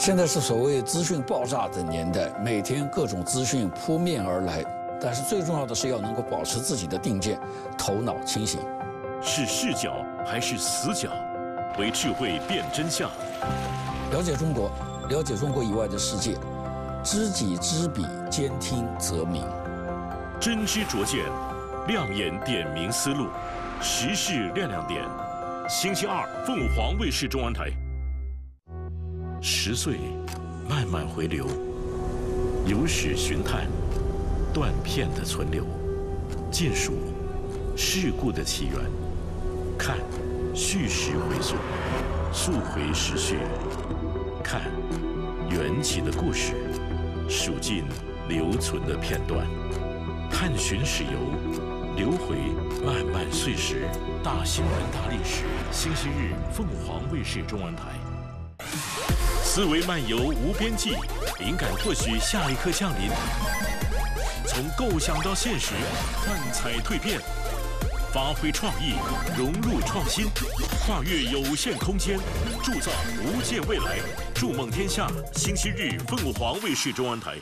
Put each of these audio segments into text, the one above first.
现在是所谓资讯爆炸的年代，每天各种资讯扑面而来，但是最重要的是要能够保持自己的定见，头脑清醒。 是视角还是死角？为智慧辨真相。 了解中国，了解中国以外的世界，知己知彼，兼听则明。 真知灼见，亮眼点明思路，时事亮亮点。星期二，凤凰卫视中文台。10岁，慢慢回流，由史寻探，断片的存留，尽数事故的起源，看叙事回溯，溯回时序，看缘起的故事，数尽留存的片段，探寻史游，流回漫漫岁时，大新闻大历史。星期日，凤凰卫视中文台。思维漫游无边际，灵感或许下一刻降临。从构想到现实，幻彩蜕变，发挥创意，融入创新，跨越有限空间，铸造无限未来。筑梦天下，星期日，凤凰卫视中文台。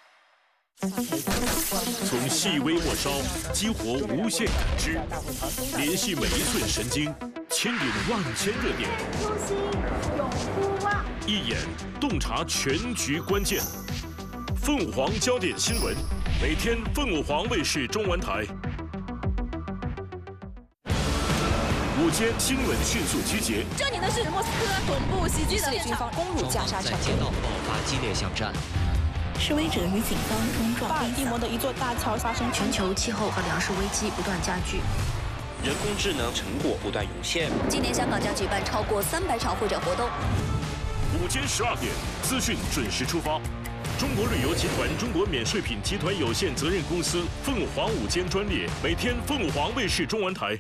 从细微末梢激活无限感知，联系每一寸神经，牵引万千热点。 初心永不忘。 一眼洞察全局关键。凤凰焦点新闻，每天凤凰卫视中文台。午间新闻迅速集结。 这里呢是莫斯科总部袭击的军方攻入加沙城， 在街道爆发激烈巷战。 示威者与警方冲撞。 巴尔的摩的一座大桥发生全球气候和粮食危机不断加剧。 人工智能成果不断涌现。 今年香港将举办超过300场会展活动。 午间12点，资讯准时出发。中国旅游集团中国免税品集团有限责任公司凤凰午间专列，每天凤凰卫视中文台。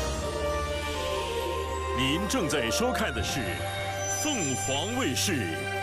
您正在收看的是凤凰卫视